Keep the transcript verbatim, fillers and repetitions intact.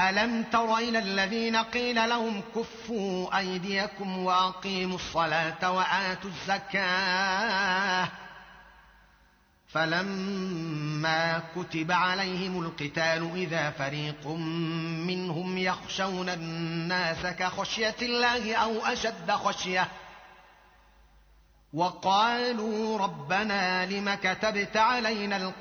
ألم تر إلى الذين قيل لهم كفوا أيديكم وأقيموا الصلاة وآتوا الزكاة فلما كتب عليهم القتال إذا فريق منهم يخشون الناس كخشية الله أو أشد خشية وقالوا ربنا لم كتبت علينا القتال